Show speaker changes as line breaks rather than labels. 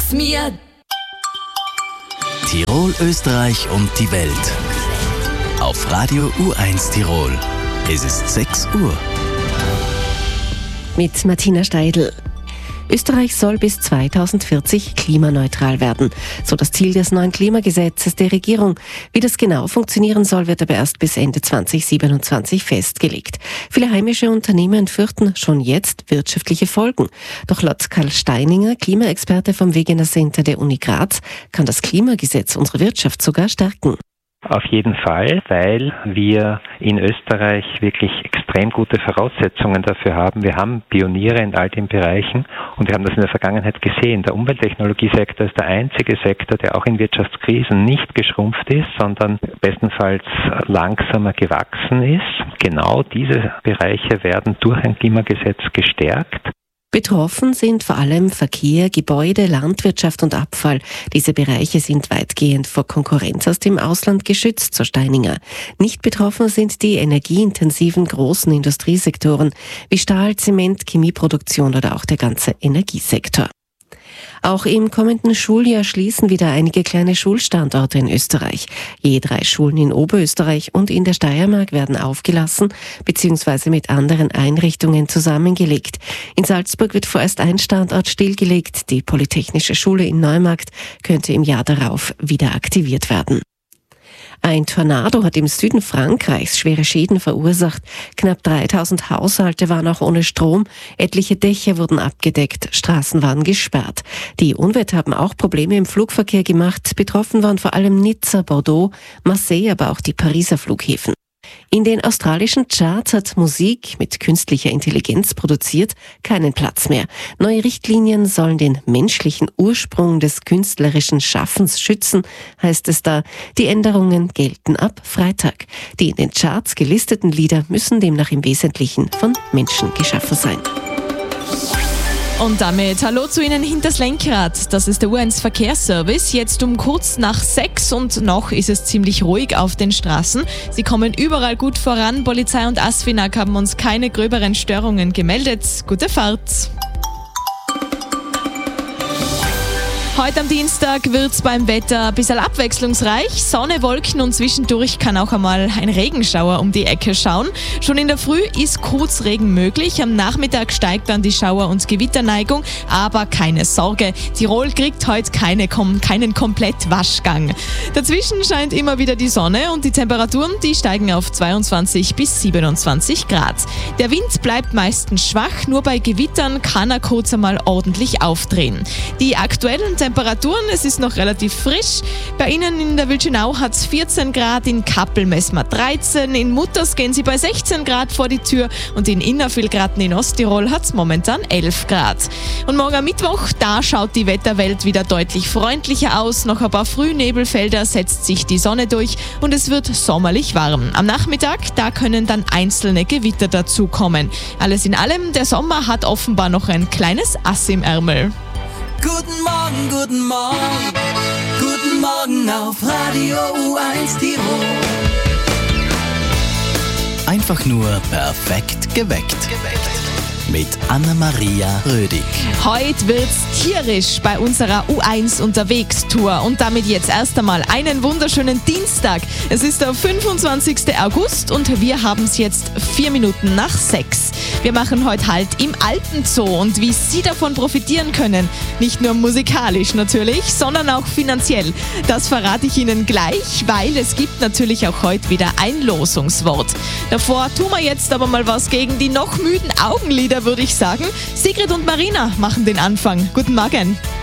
sag's mir.
Tirol, Österreich und die Welt. Auf Radio U1 Tirol. Es ist 6 Uhr.
Mit Martina Steidl. Österreich soll bis 2040 klimaneutral werden. So das Ziel des neuen Klimagesetzes der Regierung. Wie das genau funktionieren soll, wird aber erst bis Ende 2027 festgelegt. Viele heimische Unternehmen fürchten schon jetzt wirtschaftliche Folgen. Doch laut Karl Steininger, Klimaexperte vom Wegener Center der Uni Graz, kann das Klimagesetz unsere Wirtschaft sogar stärken.
Auf jeden Fall, weil wir in Österreich wirklich extrem gute Voraussetzungen dafür haben. Wir haben Pioniere in all den Bereichen und wir haben das in der Vergangenheit gesehen. Der Umwelttechnologiesektor ist der einzige Sektor, der auch in Wirtschaftskrisen nicht geschrumpft ist, sondern bestenfalls langsamer gewachsen ist. Genau diese Bereiche werden durch ein Klimagesetz gestärkt.
Betroffen sind vor allem Verkehr, Gebäude, Landwirtschaft und Abfall. Diese Bereiche sind weitgehend vor Konkurrenz aus dem Ausland geschützt, so Steininger. Nicht betroffen sind die energieintensiven großen Industriesektoren wie Stahl, Zement, Chemieproduktion oder auch der ganze Energiesektor. Auch im kommenden Schuljahr schließen wieder einige kleine Schulstandorte in Österreich. Je 3 Schulen in Oberösterreich und in der Steiermark werden aufgelassen bzw. mit anderen Einrichtungen zusammengelegt. In Salzburg wird vorerst ein Standort stillgelegt. Die Polytechnische Schule in Neumarkt könnte im Jahr darauf wieder aktiviert werden. Ein Tornado hat im Süden Frankreichs schwere Schäden verursacht. Knapp 3000 Haushalte waren auch ohne Strom. Etliche Dächer wurden abgedeckt. Straßen waren gesperrt. Die Unwetter haben auch Probleme im Flugverkehr gemacht. Betroffen waren vor allem Nizza, Bordeaux, Marseille, aber auch die Pariser Flughäfen. In den australischen Charts hat Musik mit künstlicher Intelligenz produziert keinen Platz mehr. Neue Richtlinien sollen den menschlichen Ursprung des künstlerischen Schaffens schützen, heißt es da. Die Änderungen gelten ab Freitag. Die in den Charts gelisteten Lieder müssen demnach im Wesentlichen von Menschen geschaffen sein.
Und damit hallo zu Ihnen hinters Lenkrad. Das ist der U1 Verkehrsservice. Jetzt um kurz nach 6 und noch ist es ziemlich ruhig auf den Straßen. Sie kommen überall gut voran. Polizei und ASFINAG haben uns keine gröberen Störungen gemeldet. Gute Fahrt! Heute am Dienstag wird's beim Wetter ein bisschen abwechslungsreich. Sonne, Wolken und zwischendurch kann auch einmal ein Regenschauer um die Ecke schauen. Schon in der Früh ist Kurzregen möglich. Am Nachmittag steigt dann die Schauer- und Gewitterneigung. Aber keine Sorge, Tirol kriegt heute keinen Komplettwaschgang. Dazwischen scheint immer wieder die Sonne und die Temperaturen, die steigen auf 22 bis 27 Grad. Der Wind bleibt meistens schwach, nur bei Gewittern kann er kurz einmal ordentlich aufdrehen. Die aktuellen Temperaturen, es ist noch relativ frisch. Bei Ihnen in der Wildschönau hat es 14 Grad, in Kappel messen wir 13, in Mutters gehen Sie bei 16 Grad vor die Tür und in Innervillgraten in Osttirol hat es momentan 11 Grad. Und morgen am Mittwoch, da schaut die Wetterwelt wieder deutlich freundlicher aus. Nach ein paar Frühnebelfelder setzt sich die Sonne durch und es wird sommerlich warm. Am Nachmittag, da können dann einzelne Gewitter dazukommen. Alles in allem, der Sommer hat offenbar noch ein kleines Ass im Ärmel.
Guten Morgen, guten Morgen, guten Morgen auf Radio U1 Tirol.
Einfach nur perfekt geweckt. Mit Anna-Maria Rödig.
Heute wird's tierisch bei unserer U1 Unterwegs-Tour und damit jetzt erst einmal einen wunderschönen Dienstag. Es ist der 25. August und wir haben es jetzt 4 Minuten nach 6. Wir machen heute Halt im Alpenzoo und wie Sie davon profitieren können, nicht nur musikalisch natürlich, sondern auch finanziell. Das verrate ich Ihnen gleich, weil es gibt natürlich auch heute wieder ein Losungswort. Davor tun wir jetzt aber mal was gegen die noch müden Augenlider, würde ich sagen. Sigrid und Marina machen den Anfang. Guten Morgen.